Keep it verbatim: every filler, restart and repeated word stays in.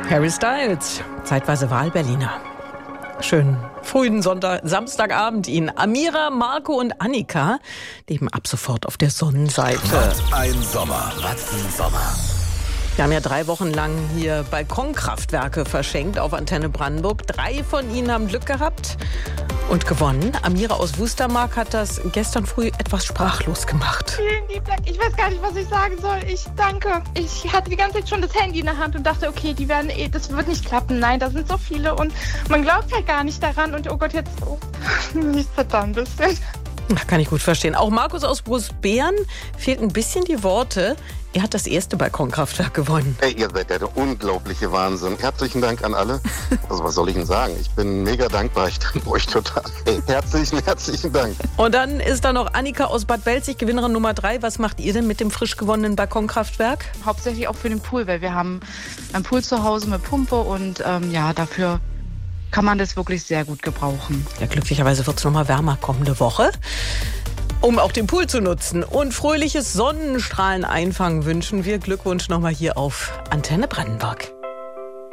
Harry Styles, zeitweise Wahlberliner. Schönen frühen Sonntag, Samstagabend Ihnen. Amira, Marco und Annika leben ab sofort auf der Sonnenseite. Was ein Sommer, was ein Sommer. Wir haben ja drei Wochen lang hier Balkonkraftwerke verschenkt auf Antenne Brandenburg. Drei von ihnen haben Glück gehabt und gewonnen. Amira aus Wustermark hat das gestern früh etwas sprachlos gemacht. Vielen lieben Dank. Ich weiß gar nicht, was ich sagen soll. Ich danke. Ich hatte die ganze Zeit schon das Handy in der Hand und dachte, okay, die werden eh, das wird nicht klappen. Nein, da sind so viele und man glaubt halt gar nicht daran. Und oh Gott, jetzt oh, ich zitter ein bisschen. Kann ich gut verstehen. Auch Markus aus Großbeeren fehlt ein bisschen die Worte. Er hat das erste Balkonkraftwerk gewonnen. Hey, ihr seid ja der unglaubliche Wahnsinn. Herzlichen Dank an alle. Also was soll ich Ihnen sagen? Ich bin mega dankbar. Ich danke euch total. Hey, herzlichen, herzlichen Dank. Und dann ist da noch Annika aus Bad Belzig, Gewinnerin Nummer drei. Was macht ihr denn mit dem frisch gewonnenen Balkonkraftwerk? Hauptsächlich auch für den Pool, weil wir haben einen Pool zu Hause mit Pumpe und ähm, ja, dafür kann man das wirklich sehr gut gebrauchen. Ja, glücklicherweise wird es nochmal wärmer kommende Woche, um auch den Pool zu nutzen. Und fröhliches Sonnenstrahlen einfangen wünschen wir. Glückwunsch nochmal hier auf Antenne Brandenburg.